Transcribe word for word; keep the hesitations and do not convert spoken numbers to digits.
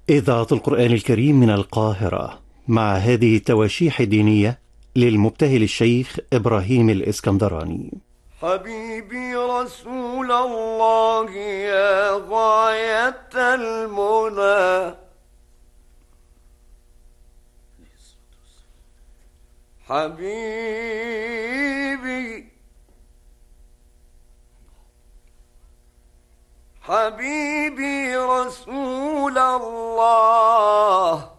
إذاعة القرآن الكريم من القاهرة مع هذه التواشيح الدينية للمبتهل الشيخ إبراهيم الإسكندراني. حبيبي رسول الله يا غاية المنى، حبيبي حبيبي رسول الله